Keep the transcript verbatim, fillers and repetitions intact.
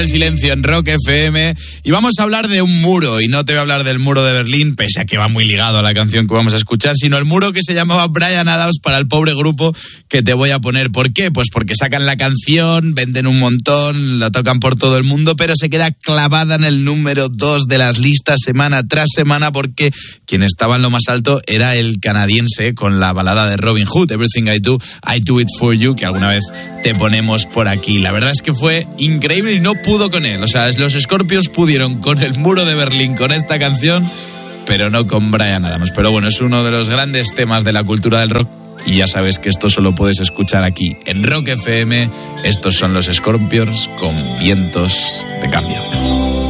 El silencio en Rock F M y vamos a hablar de un muro, y no te voy a hablar del muro de Berlín, pese a que va muy ligado a la canción que vamos a escuchar, sino el muro que se llamaba Bryan Adams para el pobre grupo que te voy a poner. ¿Por qué? Pues porque sacan la canción, venden un montón, la tocan por todo el mundo, pero se queda clavada en el número dos de las listas semana tras semana, porque quien estaba en lo más alto era el canadiense con la balada de Robin Hood, Everything I Do, I Do It For You, que alguna vez te ponemos por aquí. La verdad es que fue increíble y no pudo con él. O sea, los Scorpions pudieron con el muro de Berlín, con esta canción, pero no con Bryan Adams. Pero bueno, es uno de los grandes temas de la cultura del rock y ya sabes que esto solo puedes escuchar aquí en Rock F M. Estos son los Scorpions con Vientos de Cambio.